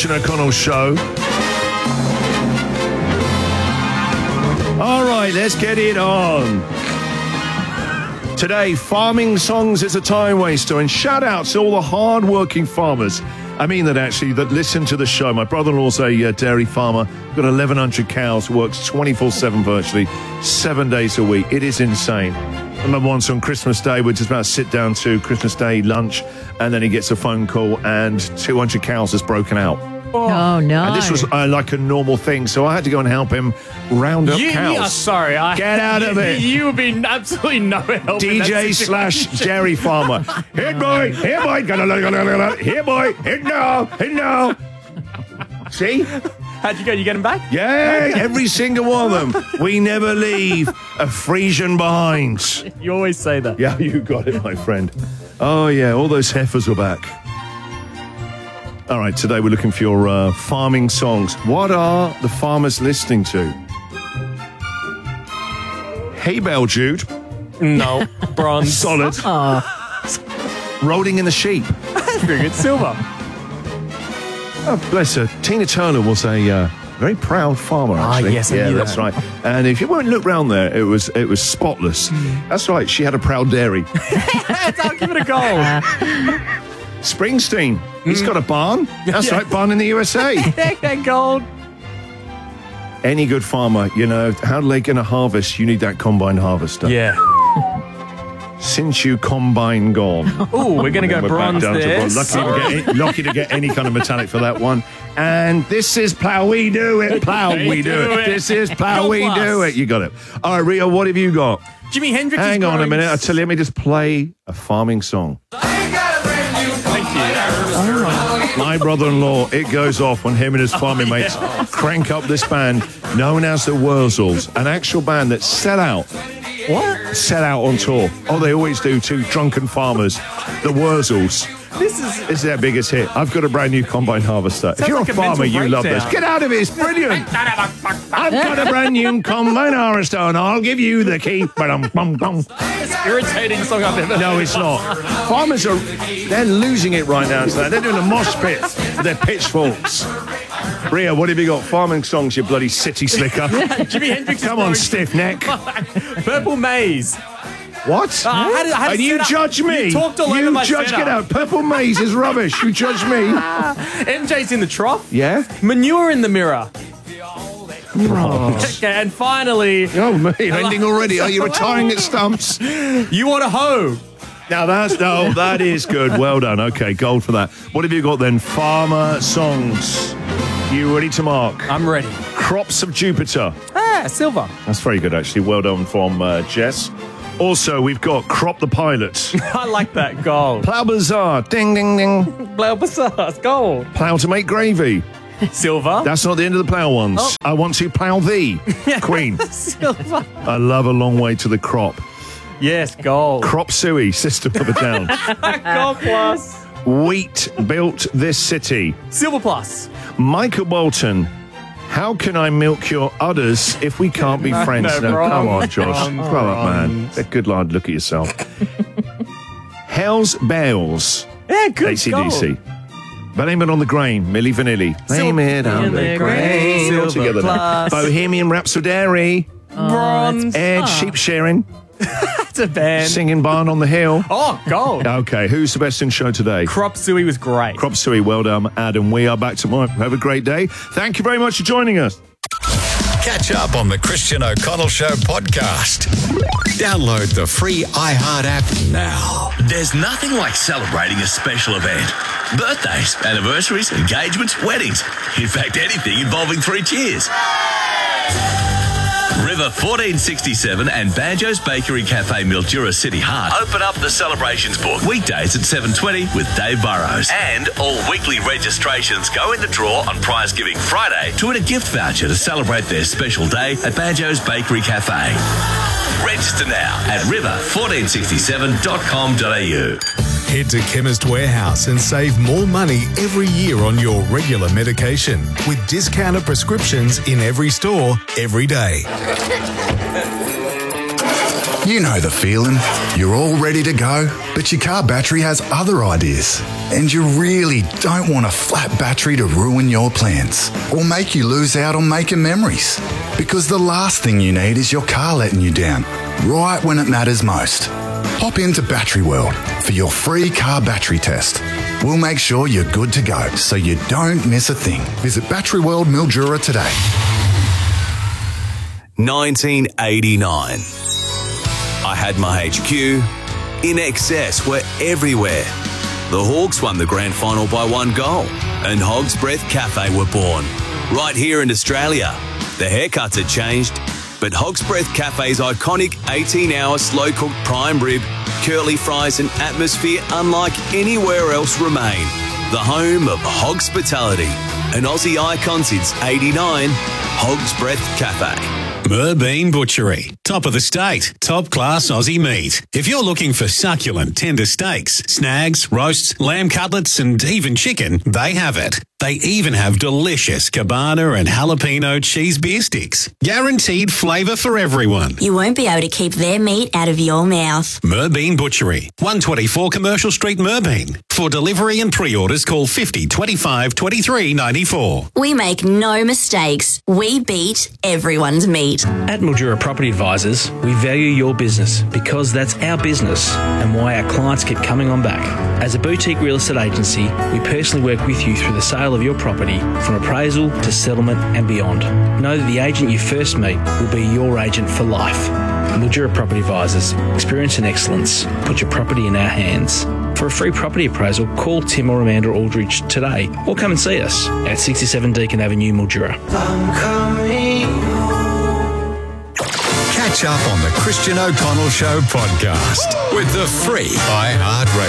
Christian O'Connell Show. All right, let's get it on. Today, farming songs is a time waster, and shout out to all the hard-working farmers. I mean that actually, that listen to the show. My brother-in-law's a dairy farmer, got 1,100 cows, works 24/7 virtually, 7 days a week. It is insane. I remember once on Christmas Day, we're just about to sit down to Christmas Day lunch, and then he gets a phone call, and 200 cows has broken out. Oh, no. And this was like a normal thing, so I had to go and help him round up cows. Yeah, sorry. Get out of it. You would be absolutely no help. DJ/dairy farmer. Here, boy. Here, boy. Here, boy. Here, now. See? How'd you go? You get him back? Yeah, every single one of them. We never leave a Frisian behind. You always say that. Yeah, you got it, my friend. Oh, yeah, all those heifers are back. All right, today we're looking for your farming songs. What are the farmers listening to? Hay bale, Jude. No. Bronze. Solid. Rolling in the sheep. Very good. Silver. Oh, bless her. Tina Turner was a very proud farmer, actually. Yes, I knew that's that. right. And if you won't look round there, it was spotless. That's right, she had a proud dairy. I'll give it a go. Springsteen, he's got a barn. That's right, barn in the USA. Gold. Any good farmer, you know, how are they going to harvest? You need that combine harvester. Yeah. Since you combine gone. Oh, we're going to go We're back bronze down to there. bronze. Lucky to get any kind of metallic for that one. And this is Plough We Do It. Plough We Do It. This is Plough We Do It. You got it. All right, Rio, what have you got? Jimi Hendrix. Hang on a minute. I tell you, let me just play a farming song. My brother-in-law, it goes off when him and his farming mates crank up this band known as the Wurzels, an actual band that set out on tour. Oh, they always do to drunken farmers. The Wurzels. This is their biggest hit. I've got a brand new combine harvester. If you're like a a farmer, mental you love this. breakdown. Get out of it. It's brilliant. I've got a brand new combine harvester and I'll give you the key. Irritating song I've ever heard. No, it's not. Farmers they're losing it right now. So they're doing a mosh pit with their pitchforks. Ria, what have you got? Farming songs, you bloody city slicker. Jimi Hendrix. Come on, stiff neck. Purple Maze. What? I had And to you set up- judge me. You talked all over my judge, setup. get out. Purple Maze is rubbish. You judge me. MJ's in the trough. Yeah? Manure in the mirror. Oh, Okay, and finally, me. Ending already. Are you retiring at Stumps? You Want a Hoe. Now that is good. Well done. Okay, gold for that. What have you got then? Farmer songs. You ready to mark? I'm ready. Crops of Jupiter. Silver. That's very good, actually. Well done from Jess. Also, we've got Crop the Pilot. I like that. Gold. Plough Bazaar. Ding, ding, ding. Blau Bazaar. Gold. Plough to make gravy. Silver. That's not the end of the plough ones. Oh. I want to plough thee, Queen. Silver. I love A Long Way to the Crop. Yes, gold. Crop Suey, System of a Down. Gold plus. Wheat built this city. Silver plus. Michael Bolton. How can I milk your udders if we can't be friends? no, No, wrong. come on, Josh. Wrong. Grow up, man. Good Lord, look at yourself. Hell's Bells. Yeah, good. AC/DC. Blame It on the Grain, Milli Vanilli. Blame It on the Grain. All Silver together now. plus. Bohemian Rhapsody. Bronze. Ed Sheep Shearing. That's a band. Singing Barn on the Hill. Oh, gold. Okay, who's the best in show today? Crop Suey was great. Crop Suey, well done, Adam. We are back tomorrow. Have a great day. Thank you very much for joining us. Catch up on the Christian O'Connell Show podcast. Download the free iHeart app now. There's nothing like celebrating a special event. Birthdays, anniversaries, engagements, weddings. In fact, anything involving 3 cheers. River 1467 and Banjo's Bakery Cafe Mildura City Heart open up the celebrations book weekdays at 7:20 with Dave Burrows. And all weekly registrations go in the draw on Prize Giving Friday to win a gift voucher to celebrate their special day at Banjo's Bakery Cafe. Register now at river1467.com.au. Head to Chemist Warehouse and save more money every year on your regular medication with discounted prescriptions in every store, every day. You know the feeling. You're all ready to go, but your car battery has other ideas. And you really don't want a flat battery to ruin your plans or make you lose out on making memories. Because the last thing you need is your car letting you down, right when it matters most. Hop into Battery World for your free car battery test. We'll make sure you're good to go so you don't miss a thing. Visit Battery World Mildura today. 1989. I had my HQ. In excess were everywhere. The Hawks won the grand final by 1 goal, and Hog's Breath Cafe were born. Right here in Australia. The haircuts had changed, but Hog's Breath Cafe's iconic 18-hour slow-cooked prime rib, curly fries and atmosphere unlike anywhere else remain. The home of hospitality. An Aussie icon since 89, Hog's Breath Cafe. Merbean Butchery. Top of the state. Top class Aussie meat. If you're looking for succulent, tender steaks, snags, roasts, lamb cutlets and even chicken, they have it. They even have delicious cabana and jalapeno cheese beer sticks. Guaranteed flavour for everyone. You won't be able to keep their meat out of your mouth. Merbean Butchery. 124 Commercial Street, Merbean. For delivery and pre-orders, call 50 25 23 94. We make no mistakes. We beat everyone's meat. At Mildura Property Advisors, we value your business because that's our business and why our clients keep coming on back. As a boutique real estate agency, we personally work with you through the sale of your property from appraisal to settlement and beyond. Know that the agent you first meet will be your agent for life. Mildura Property Advisors, experience and excellence. Put your property in our hands. For a free property appraisal, call Tim or Amanda Aldridge today or come and see us at 67 Deakin Avenue, Mildura. Catch up on the Christian O'Connell Show podcast with the free iHeartRadio